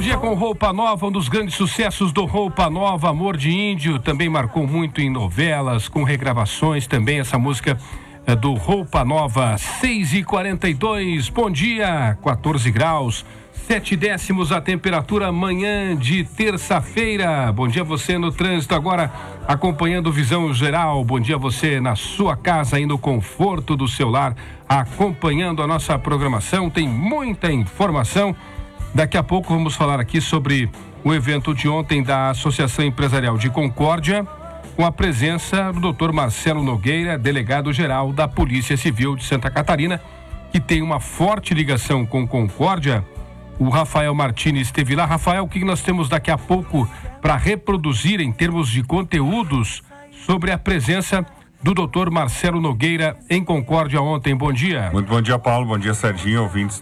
dia com Roupa Nova, um dos grandes sucessos do Roupa Nova, Amor de Índio, também marcou muito em novelas, com regravações também, essa música do Roupa Nova. 6h42, bom dia, 14 graus, 7 décimos a temperatura, manhã de terça-feira. Bom dia você no trânsito agora, acompanhando Visão Geral. Bom dia você na sua casa, aí no conforto do seu lar, acompanhando a nossa programação. Tem muita informação. Daqui a pouco vamos falar aqui sobre o evento de ontem da Associação Empresarial de Concórdia, com a presença do Dr. Marcelo Nogueira, delegado-geral da Polícia Civil de Santa Catarina, que tem uma forte ligação com Concórdia. O Rafael Martins esteve lá. Rafael, o que nós temos daqui a pouco para reproduzir em termos de conteúdos sobre a presença do Dr. Marcelo Nogueira em Concórdia ontem? Bom dia. Muito bom dia, Paulo. Bom dia, Serginho, ouvintes